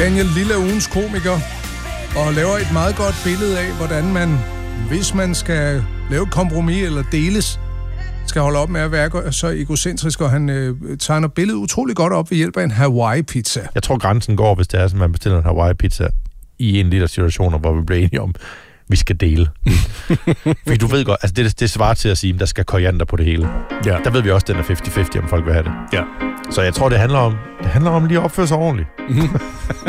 Daniel Lille er ugens komiker, og laver et meget godt billede af, hvordan man, hvis man skal lave et kompromis eller deles, skal holde op med at være så egocentrisk, og han tegner billedet utrolig godt op ved hjælp af en Hawaii-pizza. Jeg tror, grænsen går, hvis det er, at man bestiller en Hawaii-pizza i en lille situation, hvor vi bliver enige om, vi skal dele. Fordi du ved godt, altså det svarer til at sige, at der skal koriander på det hele. Ja. Der ved vi også, at den er 50-50, om folk vil have det. Ja. Så jeg tror, det handler om lige at opføre sig ordentligt.